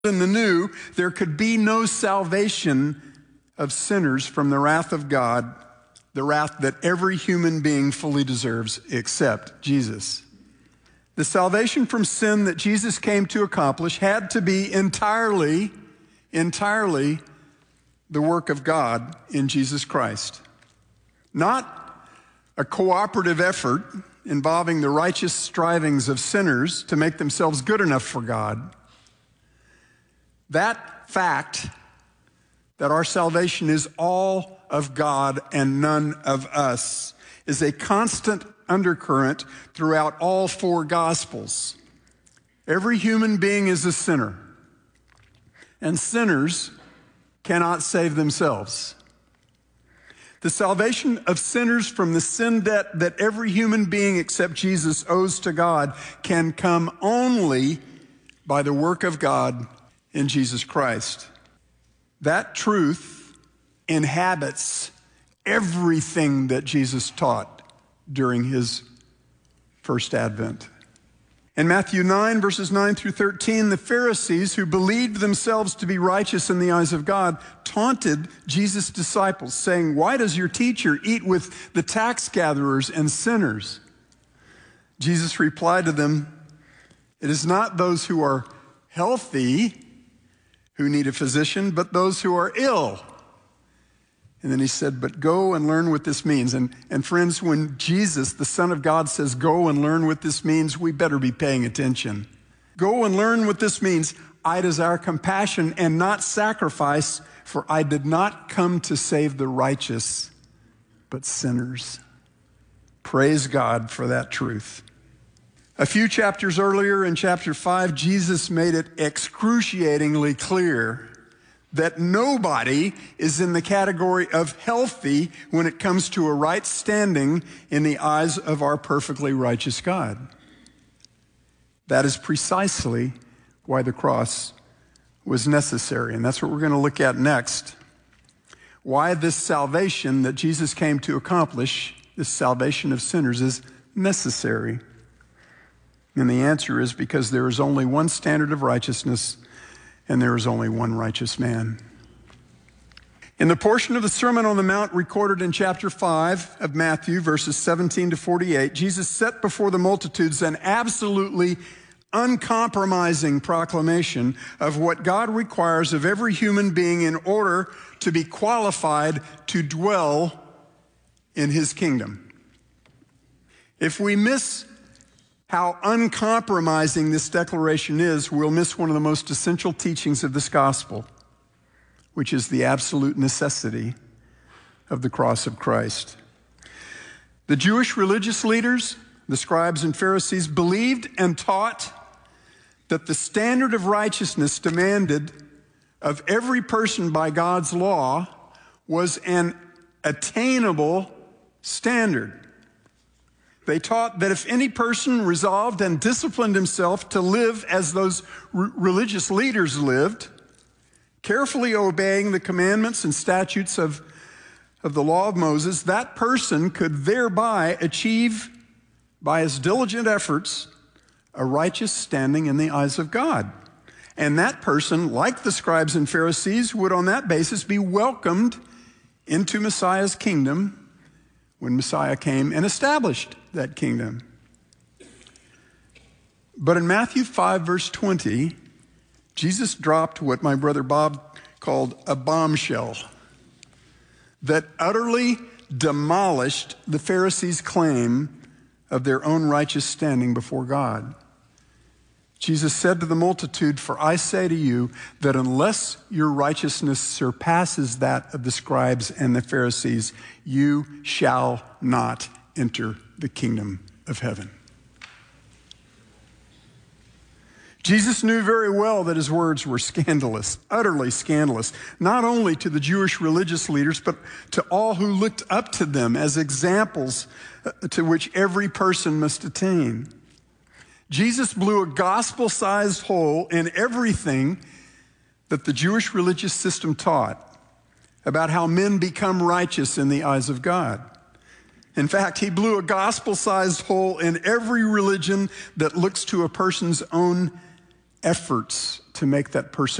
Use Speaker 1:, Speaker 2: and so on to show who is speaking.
Speaker 1: In the new, there could be no salvation of sinners from the wrath of God, the wrath that every human being fully deserves except Jesus. The salvation from sin that Jesus came to accomplish had to be entirely the work of God in Jesus Christ. Not a cooperative effort involving the righteous strivings of sinners to make themselves good enough for God. That fact that our salvation is all of God and none of us is a constant undercurrent throughout all four Gospels. Every human being is a sinner, and sinners cannot save themselves. The salvation of sinners from the sin debt that every human being except Jesus owes to God can come only by the work of God in Jesus Christ. That truth inhabits everything that Jesus taught during his first advent. In Matthew 9, verses 9 through 13, the Pharisees, who believed themselves to be righteous in the eyes of God, taunted Jesus' disciples, saying, "Why does your teacher eat with the tax gatherers and sinners?" Jesus replied to them, "It is not those who are healthy who need a physician, but those who are ill." And then he said, "But go and learn what this means." And friends, when Jesus, the Son of God, says, "Go and learn what this means," we better be paying attention. Go and learn what this means. I desire compassion and not sacrifice, for I did not come to save the righteous, but sinners. Praise God for that truth. A few chapters earlier, in chapter 5, Jesus made it excruciatingly clear that nobody is in the category of healthy when it comes to a right standing in the eyes of our perfectly righteous God. That is precisely why the cross was necessary, and that's what we're going to look at next. Why this salvation that Jesus came to accomplish, this salvation of sinners, is necessary. And the answer is because there is only one standard of righteousness and there is only one righteous man. In the portion of the Sermon on the Mount recorded in chapter 5 of Matthew, verses 17 to 48, Jesus set before the multitudes an absolutely uncompromising proclamation of what God requires of every human being in order to be qualified to dwell in his kingdom. If we miss how uncompromising this declaration is, we'll miss one of the most essential teachings of this gospel, which is the absolute necessity of the cross of Christ. The Jewish religious leaders, the scribes and Pharisees, believed and taught that the standard of righteousness demanded of every person by God's law was an attainable standard. They taught that if any person resolved and disciplined himself to live as those religious leaders lived, carefully obeying the commandments and statutes of the law of Moses, that person could thereby achieve, by his diligent efforts, a righteous standing in the eyes of God. And that person, like the scribes and Pharisees, would on that basis be welcomed into Messiah's kingdom when Messiah came and established that kingdom. But in Matthew 5, verse 20, Jesus dropped what my brother Bob called a bombshell that utterly demolished the Pharisees' claim of their own righteous standing before God. Jesus said to the multitude, "For I say to you that unless your righteousness surpasses that of the scribes and the Pharisees, you shall not enter the kingdom of heaven." Jesus knew very well that his words were scandalous, utterly scandalous, not only to the Jewish religious leaders, but to all who looked up to them as examples to which every person must attain. Jesus blew a gospel-sized hole in everything that the Jewish religious system taught about how men become righteous in the eyes of God. In fact, he blew a gospel-sized hole in every religion that looks to a person's own efforts to make that person